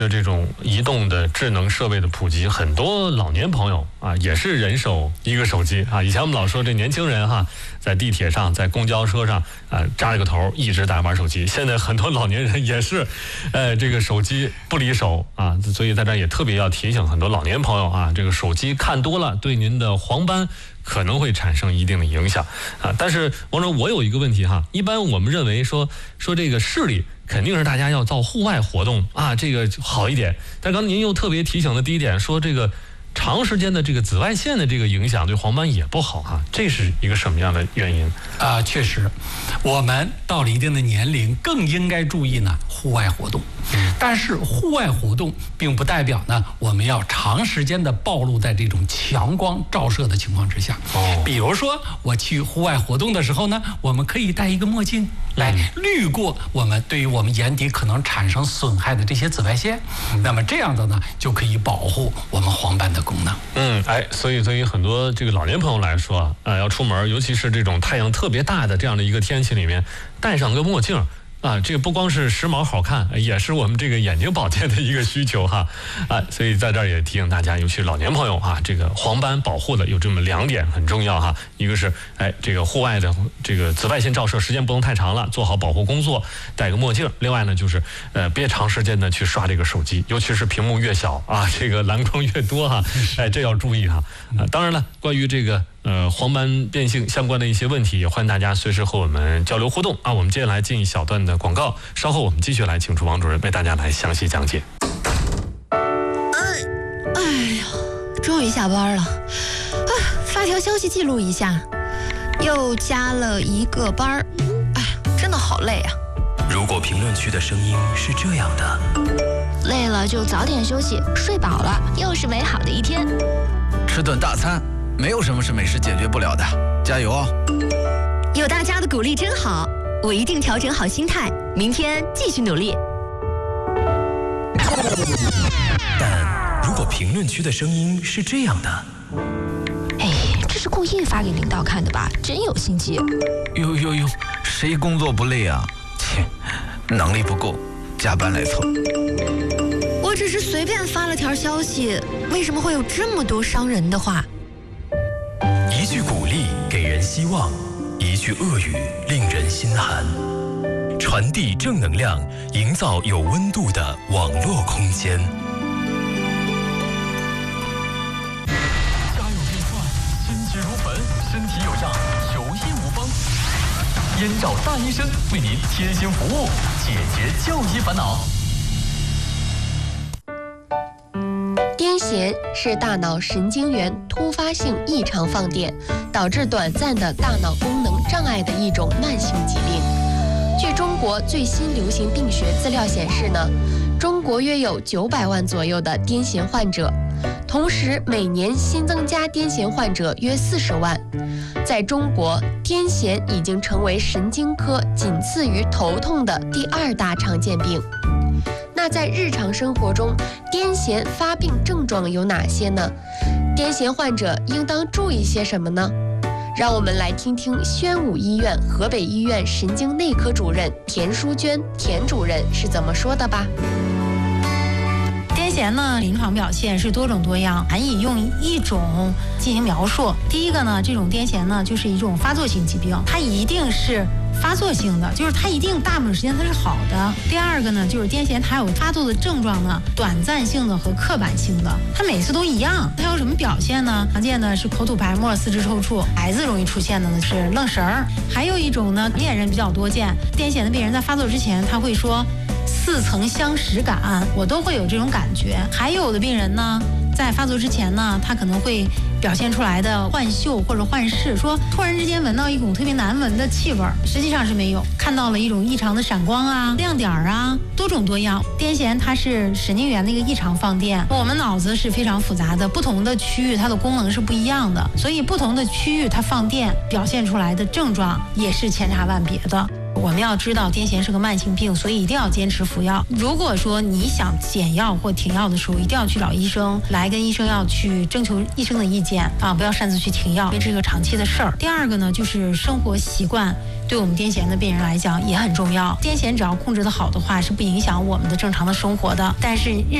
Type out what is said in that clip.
这种移动的智能设备的普及，很多老年朋友啊也是人手一个手机啊。以前我们老说这年轻人哈，在地铁上、在公交车上扎着个头一直在玩手机。现在很多老年人也是，这个手机不离手啊。所以在这儿也特别要提醒很多老年朋友啊，这个手机看多了对您的黄斑可能会产生一定的影响啊。但是王总，我有一个问题哈，一般我们认为说这个视力肯定是大家要到户外活动啊，这个好一点。但刚才您又特别提醒的第一点，说这个长时间的这个紫外线的这个影响对黄斑也不好哈，这是一个什么样的原因？ 确实，我们到了一定的年龄更应该注意呢户外活动。但是户外活动并不代表呢我们要长时间的暴露在这种强光照射的情况之下。比如说我去户外活动的时候呢，我们可以戴一个墨镜来滤过对于我们眼底可能产生损害的这些紫外线。那么这样的呢就可以保护我们黄斑的功能。 所以对于很多这个老年朋友来说要出门，尤其是这种太阳特别大的这样的一个天气里面，戴上个墨镜这个不光是时髦好看，也是我们这个眼睛保健的一个需求哈所以在这儿也提醒大家，尤其是老年朋友这个黄斑保护的有这么2点很重要哈。一个是这个户外的这个紫外线照射时间不能太长了，做好保护工作，戴个墨镜。另外呢就是别长时间的去刷这个手机，尤其是屏幕越小这个蓝光越多哈这要注意哈当然了，关于这个黄斑变性相关的一些问题，也欢迎大家随时和我们交流互动我们接下来进一小段的广告，稍后我们继续来请出王主任为大家来详细讲解。 终于下班了发条消息记录一下，又加了1个班真的好累如果评论区的声音是这样的， 累了就早点休息，睡饱了又是美好的一天。 吃顿大餐，没有什么是美食解决不了的，加油哦！ 有大家的鼓励真好，我一定调整好心态，明天继续努力。 但如果评论区的声音是这样的， 这是故意发给领导看的吧？真有心机。 哟，谁工作不累啊？切，能力不够，加班来凑。 我只是随便发了条消息，为什么会有这么多伤人的话？ 一句鼓励给人希望，一句恶语令人心寒。传递正能量，营造有温度的网络空间。 家有变幻，心急如焚，身体有恙，求医无方。燕赵大医生为您贴心服务，解决就医烦恼。 癫痫是大脑神经元突发性异常放电，导致短暂的大脑功能障碍的一种慢性疾病。据中国最新流行病学资料显示呢，中国约有900万左右的癫痫患者，同时每年新增加癫痫患者约40万。在中国，癫痫已经成为神经科仅次于头痛的第2大常见病。那在日常生活中，癫痫发病症状有哪些呢？癫痫患者应当注意些什么呢？让我们来听听宣武医院河北医院神经内科主任田淑娟田主任是怎么说的吧。 癫痫呢，临床表现是多种多样，难以用一种进行描述。第一个呢，这种癫痫呢，就是一种发作性疾病，它一定是发作性的，就是它一定大部分时间它是好的。第二个呢，就是癫痫它有发作的症状呢，短暂性的和刻板性的，它每次都一样。它有什么表现呢？常见的是口吐白沫、四肢抽搐，孩子容易出现的呢是愣神儿。还有一种呢，成年人比较多见，癫痫的病人在发作之前他会说似曾相识感，我都会有这种感觉。还有的病人呢，在发作之前呢，他可能会表现出来的幻嗅或者幻视，说突然之间闻到一股特别难闻的气味，实际上是没有，看到了一种异常的闪光啊、亮点啊，多种多样。癫痫它是神经元的一个异常放电，我们脑子是非常复杂的，不同的区域它的功能是不一样的，所以不同的区域它放电表现出来的症状也是千差万别的。 我们要知道癫痫是个慢性病，所以一定要坚持服药。如果说你想减药或停药的时候，一定要去找医生，来跟医生要去征求医生的意见啊，不要擅自去停药，因为这是个长期的事儿。第二个呢，就是生活习惯对我们癫痫的病人来讲也很重要。癫痫只要控制得好的话，是不影响我们的正常的生活的。但是